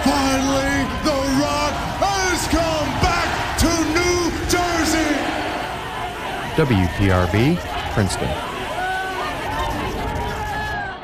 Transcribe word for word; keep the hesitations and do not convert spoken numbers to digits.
Finally, The Rock has come back to New Jersey. W P R B, Princeton.